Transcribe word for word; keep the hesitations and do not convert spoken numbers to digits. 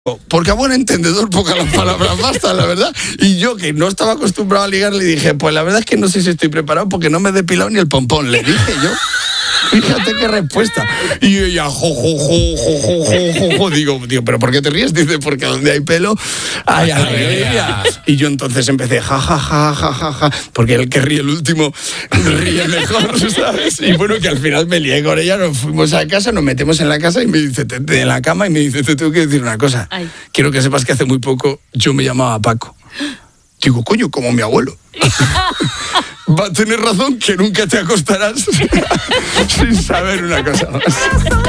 Porque a buen entendedor pocas las palabras bastan, la verdad. Y yo, que no estaba acostumbrado a ligar, le dije, pues la verdad es que no sé si estoy preparado porque no me he depilado ni el pompón, le dije yo. Fíjate qué respuesta. Y ella, jo, jo, jo, jo, jo, jo, jo. Digo, tío, ¿pero por qué te ríes? Dice, porque donde hay pelo, hay alegría. Y yo entonces empecé, ja, ja, ja, ja, ja, ja, porque el que ríe el último ríe mejor, ¿sabes? Y bueno, que al final me lié con ella, nos fuimos a casa, nos metemos en la casa y me dice, te, te, en la cama, y me dice, te tengo que decir una cosa. Ay. Quiero que sepas que hace muy poco yo me llamaba Paco. Digo, coño, como mi abuelo. Va a tener razón que nunca te acostarás sin saber una cosa más.